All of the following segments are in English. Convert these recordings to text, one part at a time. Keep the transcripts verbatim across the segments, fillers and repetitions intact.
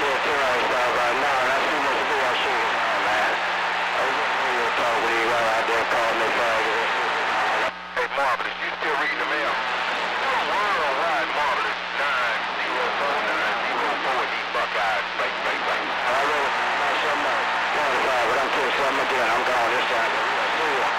Yeah, right, uh, right now, that's too much to do. I shoot it, uh, man. I was just going to talk with you right out there, calling me faggot. Hey, Marvelous, you still reading the mail? You're worldwide, Marvelous. nine zero four nine zero four, these Buckeyes. Right, right, right. I really got something else. twenty-five, but I'm killing something again. I'm gone this time. See ya.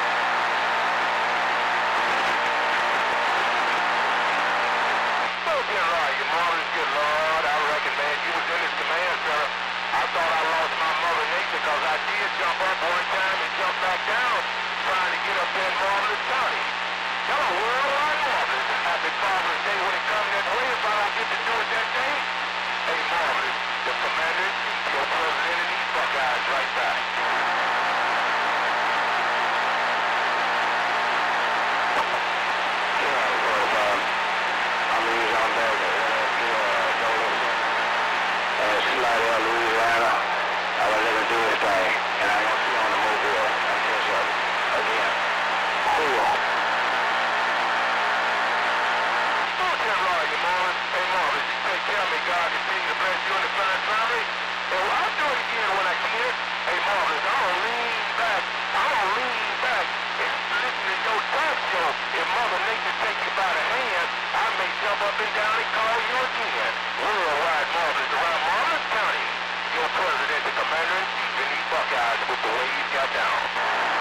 Spoken right, you Marvelous. Good Lord, I reckon, man, you was in this command, sir. I thought I lost my mother nature because I did jump up one time and jump back down trying to get up there in Marvelous County. Hello, worldwide Marvelous. Happy Father's Day when it comes that way if I don't get to do it that day. Hey, Marvelous, the commander-in-chief, your president of these Buckeyes, right back. Slidell, Louisiana. I was living through this thing, and I don't see on the mobile. I guess uh, again. Cool. Spoken right, you Marvelous. Hey, Marvelous, you take care of me. God continue to bless you and the fine family. And well, I'll do it again when I can. Hey, Marvelous, I'm gonna lean back. I'm gonna lean back and listen to your talk show. If Mother Nature takes you by the hand, I may jump up and down and call you again. Worldwide Marvelous around Marvelous County. Your president, the commander-in-chief in these Buckeyes with the way he's got down.